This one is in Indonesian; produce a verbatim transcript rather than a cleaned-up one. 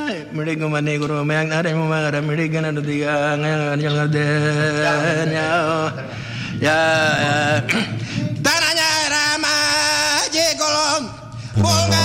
Milig kumani guru mayang nare mumara milig kana dutiga ngayang jangan den ya ya tanahnya Rama Jegolom Bunga